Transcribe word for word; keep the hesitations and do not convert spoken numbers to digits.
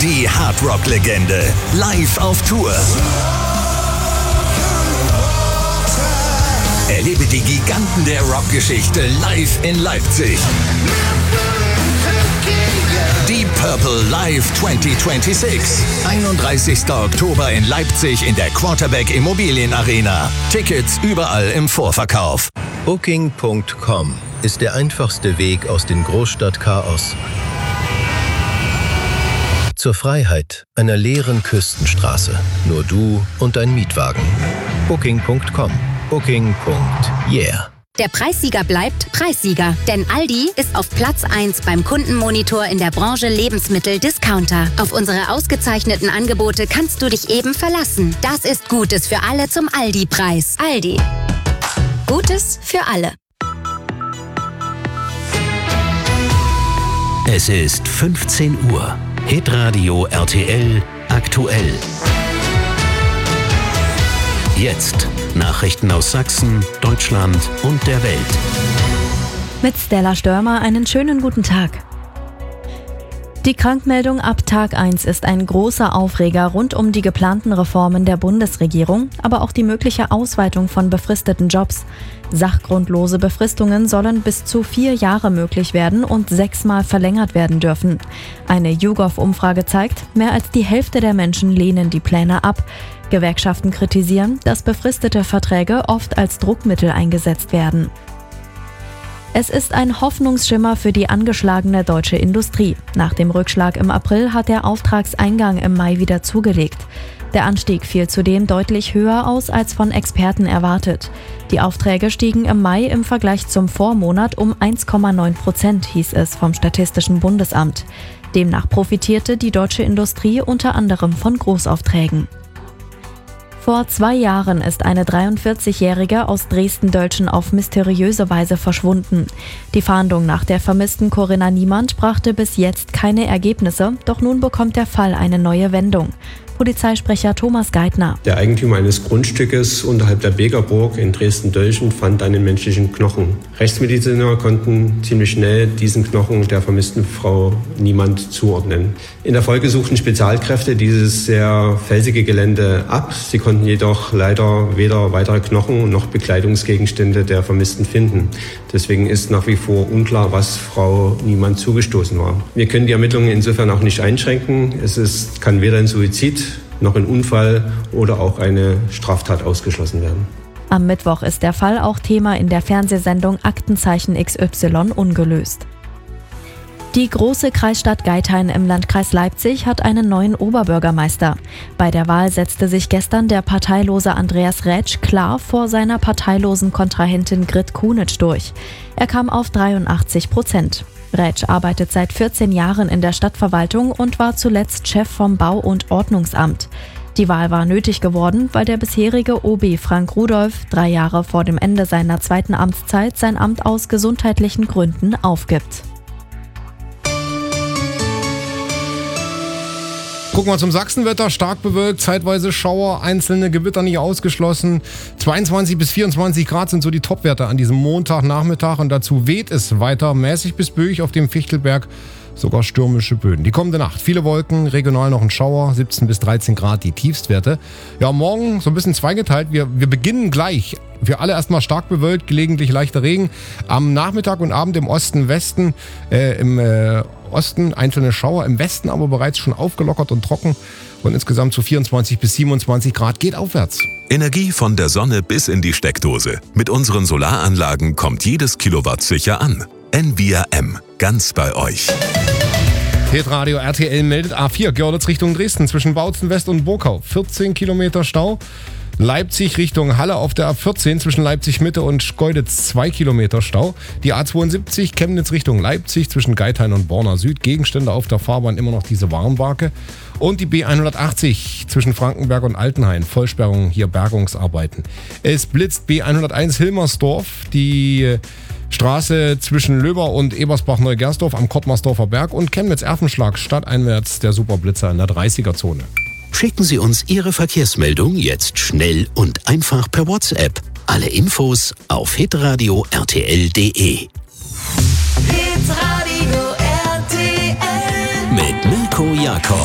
Die Hardrock-Legende live auf Tour. Erlebe die Giganten der Rockgeschichte live in Leipzig. Deep Purple Live zwanzig sechsundzwanzig. einunddreißigster Oktober in Leipzig in der Quarterback Immobilien Arena. Tickets überall im Vorverkauf. Booking Punkt com ist der einfachste Weg aus dem Großstadtchaos zur Freiheit einer leeren Küstenstraße. Nur du und dein Mietwagen. Booking Punkt com. Booking. Yeah. Der Preissieger bleibt Preissieger, denn Aldi ist auf Platz eins beim Kundenmonitor in der Branche Lebensmittel-Discounter. Auf unsere ausgezeichneten Angebote kannst du dich eben verlassen. Das ist Gutes für alle zum Aldi-Preis. Aldi. Gutes für alle. Es ist fünfzehn Uhr. Hitradio R T L aktuell. Jetzt Nachrichten aus Sachsen, Deutschland und der Welt. Mit Stella Störmer einen schönen guten Tag. Die Krankmeldung ab Tag eins ist ein großer Aufreger rund um die geplanten Reformen der Bundesregierung, aber auch die mögliche Ausweitung von befristeten Jobs. Sachgrundlose Befristungen sollen bis zu vier Jahre möglich werden und sechsmal verlängert werden dürfen. Eine YouGov-Umfrage zeigt, mehr als die Hälfte der Menschen lehnen die Pläne ab. Gewerkschaften kritisieren, dass befristete Verträge oft als Druckmittel eingesetzt werden. Es ist ein Hoffnungsschimmer für die angeschlagene deutsche Industrie. Nach dem Rückschlag im April hat der Auftragseingang im Mai wieder zugelegt. Der Anstieg fiel zudem deutlich höher aus als von Experten erwartet. Die Aufträge stiegen im Mai im Vergleich zum Vormonat um eins Komma neun Prozent, hieß es vom Statistischen Bundesamt. Demnach profitierte die deutsche Industrie unter anderem von Großaufträgen. Vor zwei Jahren ist eine dreiundvierzigjährige aus Dresden-Dölzschen auf mysteriöse Weise verschwunden. Die Fahndung nach der vermissten Corinna Niemand brachte bis jetzt keine Ergebnisse, doch nun bekommt der Fall eine neue Wendung. Polizeisprecher Thomas Geithner. Der Eigentümer eines Grundstückes unterhalb der Begerburg in Dresden-Dölzschen fand einen menschlichen Knochen. Rechtsmediziner konnten ziemlich schnell diesen Knochen der vermissten Frau Niemand zuordnen. In der Folge suchten Spezialkräfte dieses sehr felsige Gelände ab. Sie konnten jedoch leider weder weitere Knochen noch Bekleidungsgegenstände der Vermissten finden. Deswegen ist nach wie vor unklar, was Frau Niemand zugestoßen war. Wir können die Ermittlungen insofern auch nicht einschränken. Es ist, kann weder ein Suizid noch ein Unfall oder auch eine Straftat ausgeschlossen werden. Am Mittwoch ist der Fall auch Thema in der Fernsehsendung Aktenzeichen X Y ungelöst. Die große Kreisstadt Geithain im Landkreis Leipzig hat einen neuen Oberbürgermeister. Bei der Wahl setzte sich gestern der parteilose Andreas Rätsch klar vor seiner parteilosen Kontrahentin Grit Kunitsch durch. Er kam auf dreiundachtzig Prozent. Rätsch arbeitet seit vierzehn Jahren in der Stadtverwaltung und war zuletzt Chef vom Bau- und Ordnungsamt. Die Wahl war nötig geworden, weil der bisherige O B Frank Rudolph drei Jahre vor dem Ende seiner zweiten Amtszeit sein Amt aus gesundheitlichen Gründen aufgibt. Gucken wir zum Sachsenwetter. Stark bewölkt, zeitweise Schauer, einzelne Gewitter nicht ausgeschlossen. zweiundzwanzig bis vierundzwanzig Grad sind so die Topwerte an diesem Montagnachmittag. Und dazu weht es weiter mäßig bis böig auf dem Fichtelberg. Sogar stürmische Böen. Die kommende Nacht. Viele Wolken, regional noch ein Schauer, siebzehn bis dreizehn Grad die Tiefstwerte. Ja, morgen so ein bisschen zweigeteilt. Wir, wir beginnen gleich. Für alle erstmal stark bewölkt, gelegentlich leichter Regen. Am Nachmittag und Abend im Osten, Westen, äh, im äh, Osten einzelne Schauer, im Westen aber bereits schon aufgelockert und trocken. Und insgesamt zu vierundzwanzig bis siebenundzwanzig Grad geht aufwärts. Energie von der Sonne bis in die Steckdose. Mit unseren Solaranlagen kommt jedes Kilowatt sicher an. N V R M, ganz bei euch. Hitradio R T L meldet A vier, Görlitz Richtung Dresden zwischen Bautzen West und Burkau. vierzehn Kilometer Stau. Leipzig Richtung Halle auf der A vierzehn zwischen Leipzig Mitte und Schkeuditz zwei Kilometer Stau. Die A zweiundsiebzig Chemnitz Richtung Leipzig zwischen Geithain und Borna Süd. Gegenstände auf der Fahrbahn immer noch diese Warnbarke. Und die B hundertachtzig zwischen Frankenberg und Altenhain. Vollsperrung, hier Bergungsarbeiten. Es blitzt B hunderteins Hilmersdorf. Die Straße zwischen Löber und Ebersbach-Neugersdorf am Kottmarsdorfer Berg und Chemnitz-Erfenschlag stadteinwärts der Superblitzer in der dreißiger-Zone. Schicken Sie uns Ihre Verkehrsmeldung jetzt schnell und einfach per WhatsApp. Alle Infos auf hitradio r t l punkt d e. Hitradio R T L Mit Mirko Jakob.